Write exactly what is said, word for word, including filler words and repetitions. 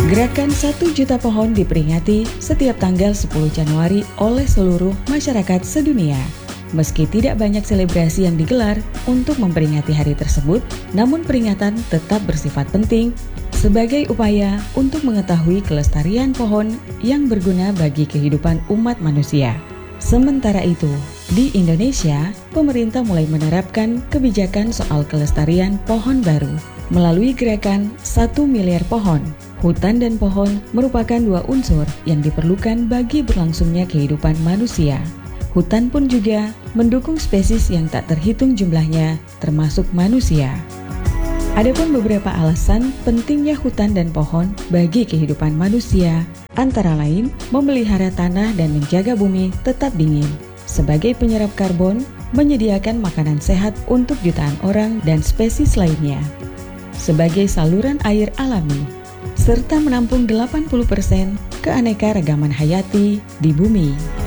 Gerakan satu juta pohon diperingati setiap tanggal sepuluh Januari oleh seluruh masyarakat sedunia. Meski tidak banyak selebrasi yang digelar untuk memperingati hari tersebut, namun peringatan tetap bersifat penting sebagai upaya untuk mengetahui kelestarian pohon yang berguna bagi kehidupan umat manusia. Sementara itu, di Indonesia, pemerintah mulai menerapkan kebijakan soal kelestarian pohon baru melalui gerakan satu miliar pohon. Hutan dan pohon merupakan dua unsur yang diperlukan bagi berlangsungnya kehidupan manusia. Hutan pun juga mendukung spesies yang tak terhitung jumlahnya, termasuk manusia. Adapun beberapa alasan pentingnya hutan dan pohon bagi kehidupan manusia, antara lain memelihara tanah dan menjaga bumi tetap dingin, sebagai penyerap karbon, menyediakan makanan sehat untuk jutaan orang dan spesies lainnya, sebagai saluran air alami, serta menampung delapan puluh persen keanekaragaman hayati di bumi.